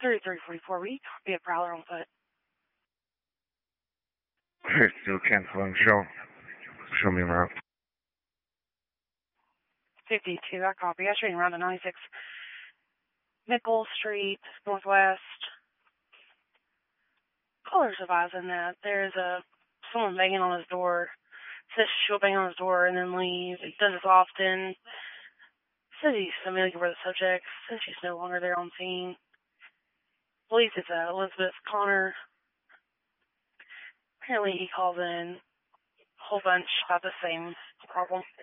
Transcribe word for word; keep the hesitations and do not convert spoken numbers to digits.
thirty-three forty-four, we be a prowler on foot. Hey, still canceling show. Show me around. fifty-two, I copy. I should be around to ninety-six Mickle Street, Northwest. Caller's advising that there's a someone banging on his door. Says she'll bang on his door and then leave. He does this often. Says he's familiar with the subject. Says she's no longer there on scene. Believes it's uh, Elizabeth Connor. Apparently he calls in a whole bunch about the same problem.